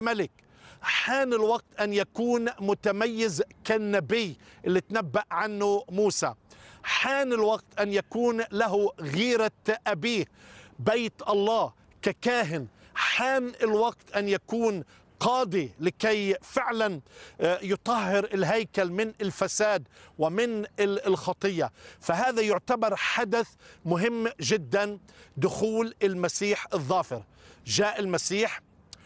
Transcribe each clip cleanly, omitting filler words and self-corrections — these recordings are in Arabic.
ملك. حان الوقت أن يكون متميز كالنبي اللي تنبأ عنه موسى. حان الوقت أن يكون له غيرة أبيه بيت الله ككاهن. حان الوقت أن يكون قاضي لكي فعلا يطهر الهيكل من الفساد ومن الخطية. فهذا يعتبر حدث مهم جدا، دخول المسيح الظافر. جاء المسيح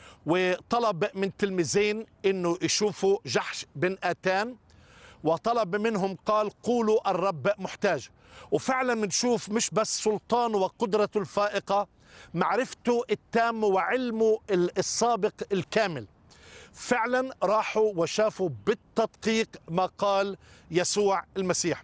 وطلب من تلميذين انه يشوفوا جحش بن آتان، وطلب منهم قال قولوا الرب محتاج. وفعلا بنشوف مش بس سلطانه وقدرته الفائقة، معرفته التامة وعلمه السابق الكامل. فعلا راحوا وشافوا بالتدقيق ما قال يسوع المسيح.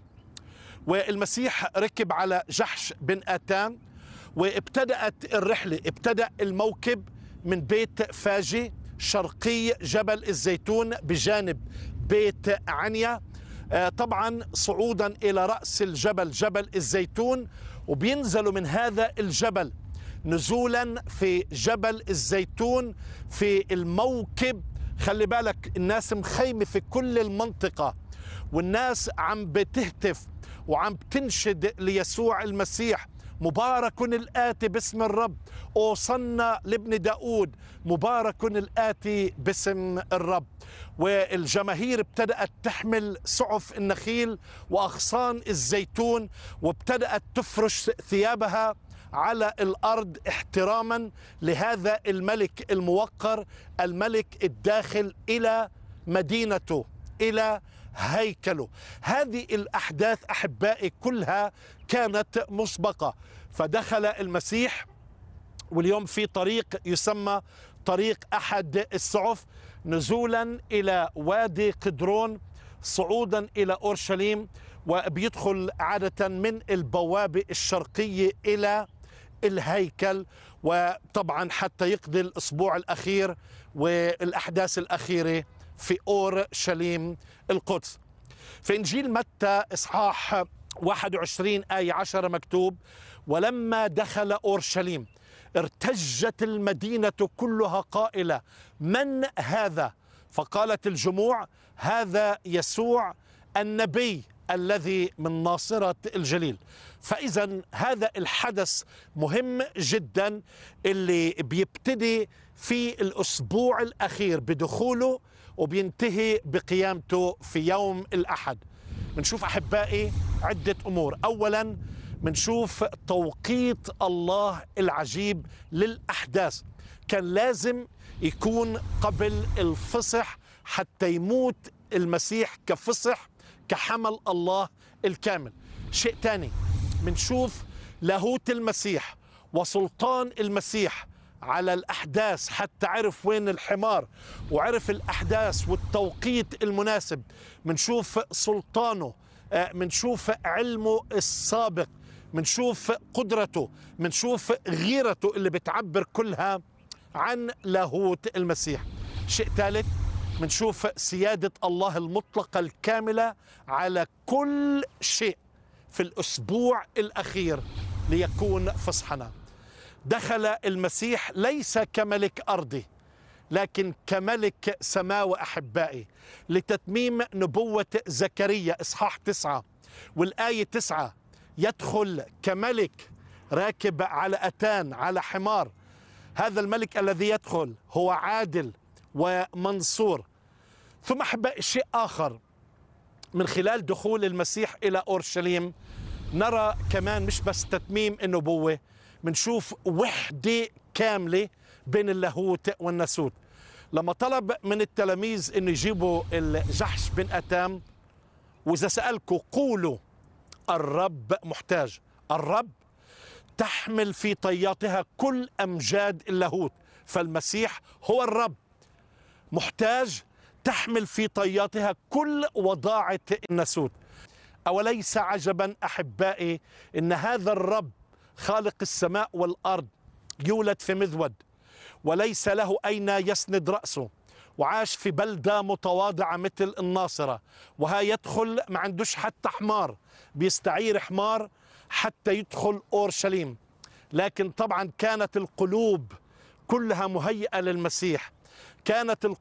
والمسيح ركب على جحش بن آتان، وابتدأت الرحلة، ابتدأ الموكب من بيت فاجي شرقي جبل الزيتون بجانب بيت عنيا، طبعا صعودا إلى رأس الجبل جبل الزيتون، وبينزلوا من هذا الجبل نزولا في جبل الزيتون في الموكب. خلي بالك الناس مخيمة في كل المنطقة، والناس عم بتهتف وعم بتنشد ليسوع المسيح مبارك الآتي باسم الرب، أوصلنا لابن داود، مبارك الآتي باسم الرب. والجماهير ابتدأت تحمل سعف النخيل وأغصان الزيتون، وابتدأت تفرش ثيابها على الأرض احتراما لهذا الملك الموقر، الملك الداخل إلى مدينته، إلى هيكله. هذه الأحداث أحبائي كلها كانت مسبقة. فدخل المسيح، واليوم في طريق يسمى طريق أحد السعف، نزولا إلى وادي قدرون صعودا إلى أورشليم، وبيدخل عادة من البوابة الشرقية إلى الهيكل، وطبعا حتى يقضي الأسبوع الأخير والأحداث الأخيرة في أورشليم القدس. في إنجيل متى إصحاح 21 آية 10 مكتوب: ولما دخل أورشليم ارتجت المدينة كلها قائلة من هذا؟ فقالت الجموع: هذا يسوع النبي الذي من ناصرة الجليل. فإذا هذا الحدث مهم جدا اللي بيبتدي في الأسبوع الأخير بدخوله وبينتهي بقيامته في يوم الأحد. بنشوف أحبائي عدة أمور. أولا بنشوف توقيت الله العجيب للأحداث. كان لازم يكون قبل الفصح حتى يموت المسيح كفصح كحمل الله الكامل. شيء تاني بنشوف لاهوت المسيح وسلطان المسيح على الأحداث، حتى عرف وين الحمار وعرف الأحداث والتوقيت المناسب. بنشوف سلطانه، بنشوف علمه السابق، بنشوف قدرته، بنشوف غيرته اللي بتعبر كلها عن لاهوت المسيح. شيء ثالث بنشوف سيادة الله المطلقة الكاملة على كل شيء في الأسبوع الأخير ليكون فصحنا. دخل المسيح ليس كملك أرضي لكن كملك سماوي أحبائي، لتتميم نبوة زكريا إصحاح 9 والآية 9: يدخل كملك راكب على أتان على حمار. هذا الملك الذي يدخل هو عادل ومنصور. ثم أحبائي شيء آخر، من خلال دخول المسيح إلى أورشليم نرى كمان مش بس تتميم النبوة، بنشوف وحدة كاملة بين اللاهوت والناسوت. لما طلب من التلاميذ أن يجيبوا الجحش بن آتان، وإذا سألكوا قولوا الرب محتاج. الرب تحمل في طياتها كل أمجاد اللاهوت، فالمسيح هو الرب. محتاج تحمل في طياتها كل وضاعة الناسوت. أوليس عجبا أحبائي أن هذا الرب خالق السماء والأرض يولد في مذود وليس له أين يسند رأسه، وعاش في بلدة متواضعة مثل الناصرة، وها يدخل ما عندوش حتى حمار، بيستعير حمار حتى يدخل أورشليم. لكن طبعا كانت القلوب كلها مهيئة للمسيح، كانت